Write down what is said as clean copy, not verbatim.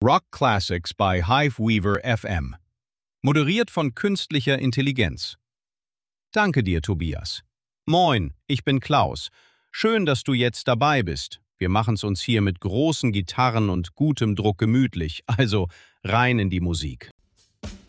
Rock Classics bei Hiveweaver FM. Moderiert von künstlicher Intelligenz. Danke dir, Tobias. Moin, ich bin Klaus. Schön, dass du jetzt dabei bist. Wir machen's uns hier mit großen Gitarren und gutem Druck gemütlich, also rein in die Musik.